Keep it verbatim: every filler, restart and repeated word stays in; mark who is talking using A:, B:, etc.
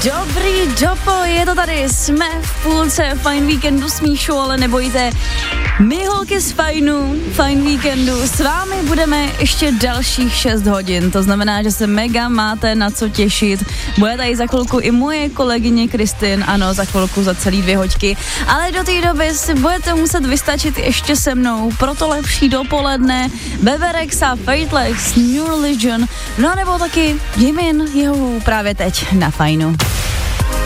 A: Dobrý dopo, je to tady, jsme v půlce Fajn víkendu s Míšou, ale nebojte, my holky z Fajnu, Fajn víkendu, s vámi budeme ještě dalších šest hodin, to znamená, že se mega máte na co těšit. Bude tady za chvilku i moje kolegyně Kristin, ano, za chvilku za celý dvě hoďky, ale do té doby si budete muset vystačit ještě se mnou, proto lepší dopoledne, Beberex a Fateless, New Religion, no nebo taky Jimin, jeho právě teď na Fajnu.